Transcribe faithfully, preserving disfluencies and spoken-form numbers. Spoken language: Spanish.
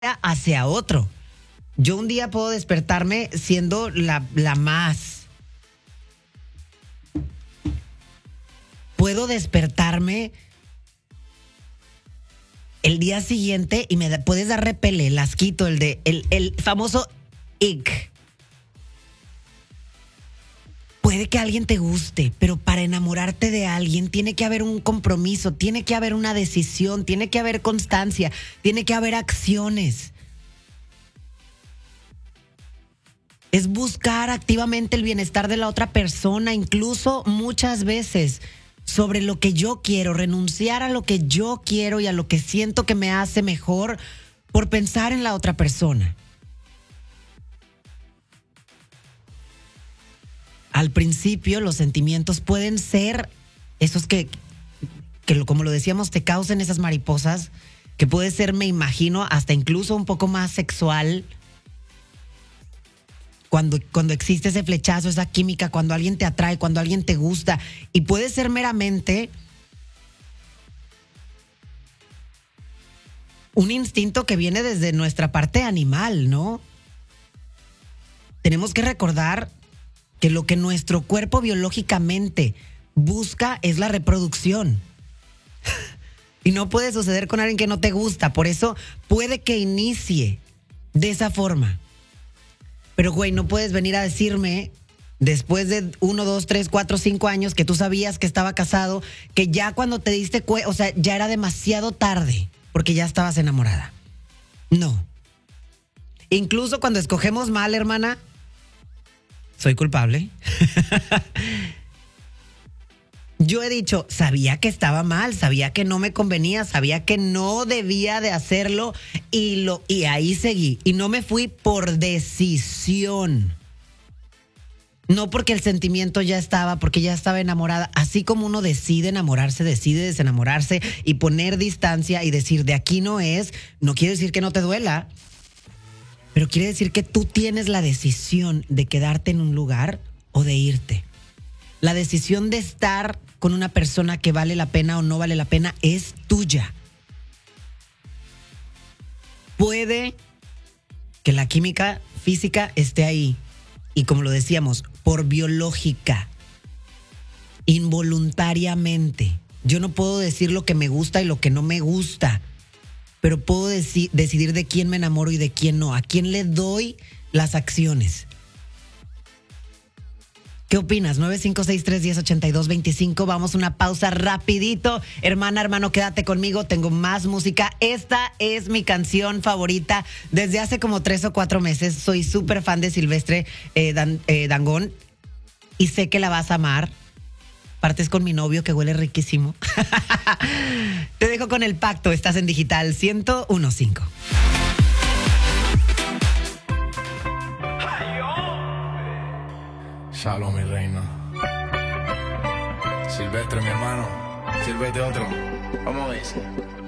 hacia otro. Yo un día puedo despertarme siendo la, la más. Puedo despertarme el día siguiente y me da, puedes dar repele, el asquito, el de el, el famoso ick. Puede que alguien te guste, pero para enamorarte de alguien tiene que haber un compromiso, tiene que haber una decisión, tiene que haber constancia, tiene que haber acciones. Es buscar activamente el bienestar de la otra persona, incluso muchas veces sobre lo que yo quiero, renunciar a lo que yo quiero y a lo que siento que me hace mejor por pensar en la otra persona. Al principio los sentimientos pueden ser esos que, que como lo decíamos, te causen esas mariposas, que puede ser, me imagino, hasta incluso un poco más sexual. Cuando, cuando existe ese flechazo, esa química, cuando alguien te atrae, cuando alguien te gusta. Y puede ser meramente un instinto que viene desde nuestra parte animal, ¿no? Tenemos que recordar que lo que nuestro cuerpo biológicamente busca es la reproducción. Y no puede suceder con alguien que no te gusta. Por eso puede que inicie de esa forma. Pero, güey, no puedes venir a decirme, después de uno, dos, tres, cuatro, cinco años, que tú sabías que estaba casado, que ya cuando te diste cuenta, o sea, ya era demasiado tarde, porque ya estabas enamorada. No. Incluso cuando escogemos mal, hermana, soy culpable. Yo he dicho, sabía que estaba mal, sabía que no me convenía, sabía que no debía de hacerlo y, lo, y ahí seguí. Y no me fui por decisión. No porque el sentimiento ya estaba, porque ya estaba enamorada. Así como uno decide enamorarse, decide desenamorarse y poner distancia y decir, de aquí no es, no quiere decir que no te duela, pero quiere decir que tú tienes la decisión de quedarte en un lugar o de irte. La decisión de estar con una persona que vale la pena o no vale la pena es tuya. Puede que la química física esté ahí. Y como lo decíamos, por biológica, involuntariamente. Yo no puedo decir lo que me gusta y lo que no me gusta, pero puedo deci- decidir de quién me enamoro y de quién no, a quién le doy las acciones. ¿Qué opinas? nueve cinco seis tres, uno cero, ocho dos dos cinco. Vamos a una pausa rapidito. Hermana, hermano, quédate conmigo. Tengo más música. Esta es mi canción favorita desde hace como tres o cuatro meses. Soy súper fan de Silvestre eh, Dan, eh, Dangond y sé que la vas a amar. Partes con mi novio que huele riquísimo. Te dejo con El Pacto. Estás en Digital ciento uno punto cinco. Shalom, mi reina. Silvestre, mi hermano. Sírvete otro. ¿Cómo es?